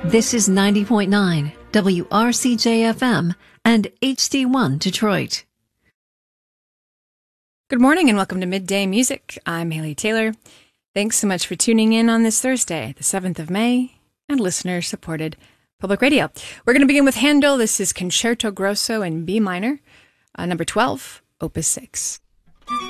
This is 90.9 WRCJ-FM and HD1 Detroit. Good morning and welcome to Midday Music. I'm Haley Taylor. Thanks so much for tuning in on this Thursday, the 7th of May, and listener-supported public radio. We're going to begin with Handel. This is Concerto Grosso in B minor, number 12, Opus 6.